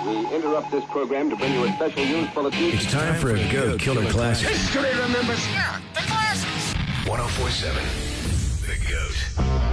We interrupt this program to bring you a special news bulletin. It's time for a Go Killer Classic. History remembers. Yeah, the classics. 1047, The Goat.